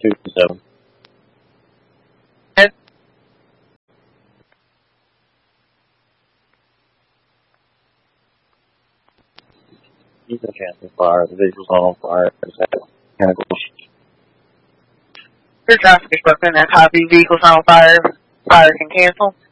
227. He's a chance of fire. The visual's not on fire. It's mechanical. Your traffic is broken. That copy. Vehicles on fire. Fire can cancel.